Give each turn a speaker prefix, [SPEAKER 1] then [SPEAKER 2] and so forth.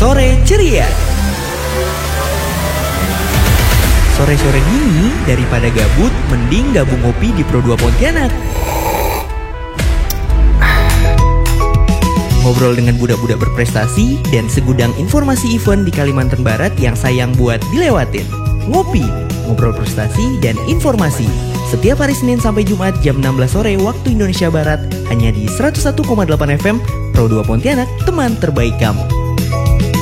[SPEAKER 1] Sore Ceria. Sore-sore gini daripada gabut, mending gabung ngopi di Pro 2 Pontianak. Ngobrol dengan budak-budak berprestasi dan segudang informasi event di Kalimantan Barat yang sayang buat dilewatin. Ngopi, ngobrol prestasi dan informasi. Setiap hari Senin sampai Jumat jam 16 sore waktu Indonesia Barat hanya di 101,8 FM Pro 2 Pontianak, teman terbaik kamu.